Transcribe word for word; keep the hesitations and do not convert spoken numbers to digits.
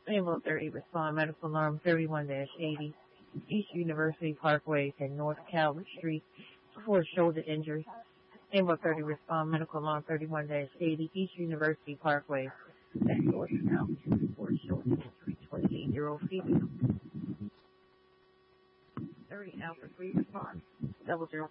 Ambulance thirty, respond medical alarm thirty-one eighty, East University Parkway and North Calvert Street for shoulder injury. Ambulance thirty, respond medical alarm thirty-one eighty, East University Parkway and North Calvert Street for shoulder injury. twenty-eight-year-old female. thirty Alpha three, respond. Double zero